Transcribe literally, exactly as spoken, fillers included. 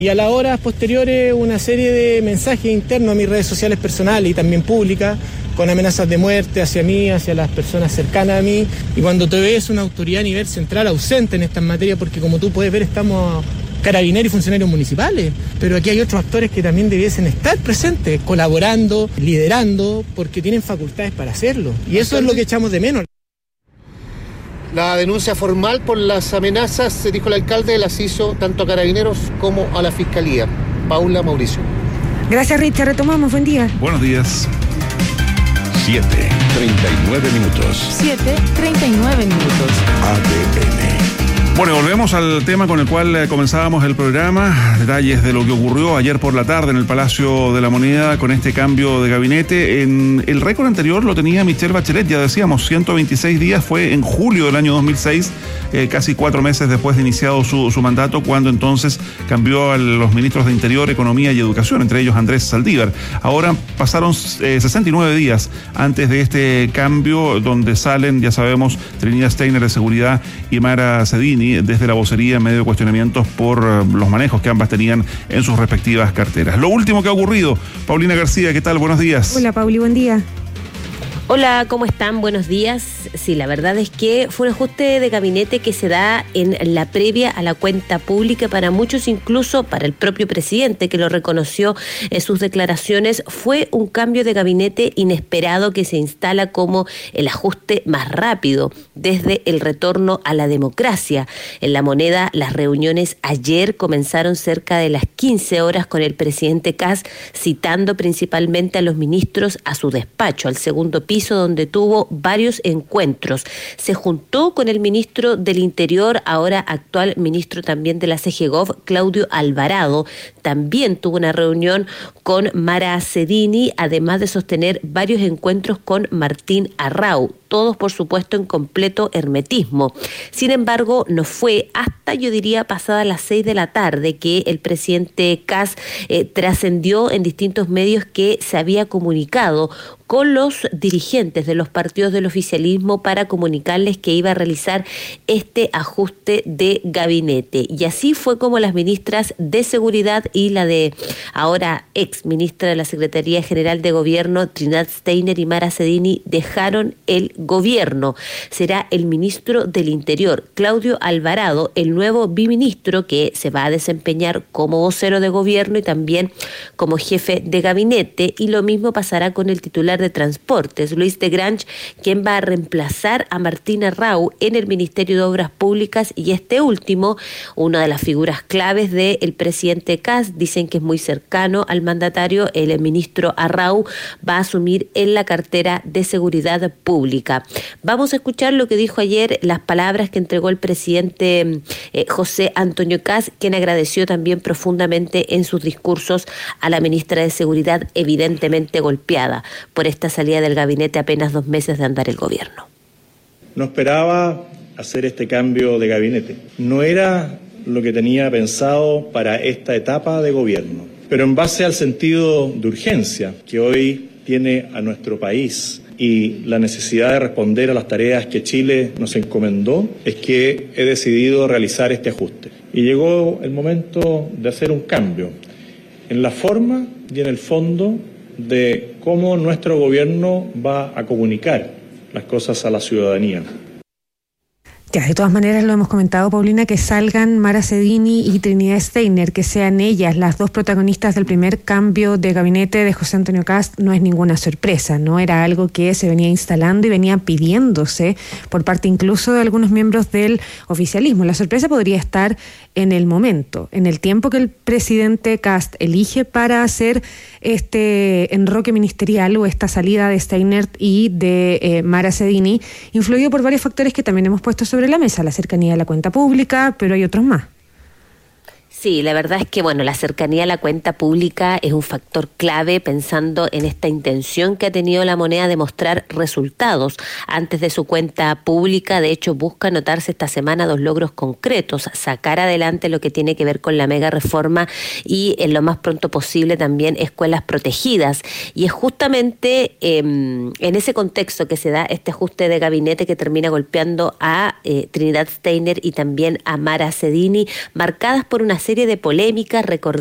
Y a las horas posteriores una serie de mensajes internos a mis redes sociales personales y también públicas, con amenazas de muerte hacia mí, hacia las personas cercanas a mí. Y cuando te ves una autoridad a nivel central ausente en estas materias, porque como tú puedes ver estamos carabineros y funcionarios municipales, pero aquí hay otros actores que también debiesen estar presentes, colaborando, liderando, porque tienen facultades para hacerlo. Y eso es lo que echamos de menos. La denuncia formal por las amenazas, se dijo el alcalde, las hizo tanto a Carabineros como a la Fiscalía. Paula, Mauricio. Gracias, Richard. Retomamos. Buen día. Buenos días. siete, treinta y nueve minutos. siete, treinta y nueve minutos. A D N. Bueno, volvemos al tema con el cual comenzábamos el programa. Detalles de lo que ocurrió ayer por la tarde en el Palacio de la Moneda con este cambio de gabinete. En el récord anterior lo tenía Michelle Bachelet, ya decíamos, ciento veintiséis días, fue en julio del año dos mil seis, eh, casi cuatro meses después de iniciado su, su mandato, cuando entonces cambió a los ministros de Interior, Economía y Educación, entre ellos Andrés Saldívar. Ahora pasaron eh, sesenta y nueve días antes de este cambio, donde salen, ya sabemos, Trinidad Steiner de Seguridad y Mara Cedini desde la vocería en medio de cuestionamientos por uh, los manejos que ambas tenían en sus respectivas carteras. Lo último que ha ocurrido, Paulina García, ¿qué tal? Buenos días. Hola, Pauli, buen día. Hola, ¿cómo están? Buenos días. Sí, la verdad es que fue un ajuste de gabinete que se da en la previa a la cuenta pública. Para muchos, incluso para el propio presidente, que lo reconoció en sus declaraciones, fue un cambio de gabinete inesperado que se instala como el ajuste más rápido desde el retorno a la democracia. En La Moneda, las reuniones ayer comenzaron cerca de las quince horas con el presidente Kast, citando principalmente a los ministros a su despacho, al segundo piso, donde tuvo varios encuentros. Se juntó con el ministro del Interior, ahora actual ministro también de la C G Gov, Claudio Alvarado. También tuvo una reunión con Mara Cedini, además de sostener varios encuentros con Martín Arrau, todos por supuesto en completo hermetismo. Sin embargo, no fue hasta, yo diría, pasadas las seis de la tarde que el presidente Kast eh, trascendió en distintos medios que se había comunicado con los dirigentes de los partidos del oficialismo para comunicarles que iba a realizar este ajuste de gabinete. Y así fue como las ministras de Seguridad y la de ahora ex ministra de la Secretaría General de Gobierno, Trinidad Steiner y Mara Cedini, dejaron el gobierno. Será el ministro del Interior, Claudio Alvarado, el nuevo biministro que se va a desempeñar como vocero de gobierno y también como jefe de gabinete, y lo mismo pasará con el titular de Transportes, Luis de Grange, quien va a reemplazar a Martín Arrau en el Ministerio de Obras Públicas, y este último, una de las figuras claves del presidente Kast, dicen que es muy cercano al mandatario. El ministro Arrau va a asumir en la cartera de Seguridad Pública. Vamos a escuchar lo que dijo ayer, las palabras que entregó el presidente eh, José Antonio Kast, quien agradeció también profundamente en sus discursos a la ministra de Seguridad, evidentemente golpeada por esta salida del gabinete apenas dos meses de andar el gobierno. No esperaba hacer este cambio de gabinete. No era lo que tenía pensado para esta etapa de gobierno. Pero en base al sentido de urgencia que hoy tiene a nuestro país y la necesidad de responder a las tareas que Chile nos encomendó, es que he decidido realizar este ajuste. Y llegó el momento de hacer un cambio en la forma y en el fondo de cómo nuestro gobierno va a comunicar las cosas a la ciudadanía. Ya, de todas maneras lo hemos comentado, Paulina, que salgan Mara Cedini y Trinidad Steiner, que sean ellas las dos protagonistas del primer cambio de gabinete de José Antonio Kast, no es ninguna sorpresa, no era algo que se venía instalando y venía pidiéndose por parte incluso de algunos miembros del oficialismo. La sorpresa podría estar en el momento, en el tiempo que el presidente Kast elige para hacer este enroque ministerial o esta salida de Steiner y de eh, Mara Cedini, influido por varios factores que también hemos puesto sobre la mesa, la cercanía de la cuenta pública, pero hay otros más. Sí, la verdad es que bueno, la cercanía a la cuenta pública es un factor clave pensando en esta intención que ha tenido La Moneda de mostrar resultados antes de su cuenta pública. De hecho, busca anotarse esta semana dos logros concretos, sacar adelante lo que tiene que ver con la mega reforma y en lo más pronto posible también escuelas protegidas. Y es justamente eh, en ese contexto que se da este ajuste de gabinete que termina golpeando a eh, Trinidad Steiner y también a Mara Cedini, marcadas por una serie serie de polémicas. Recordemos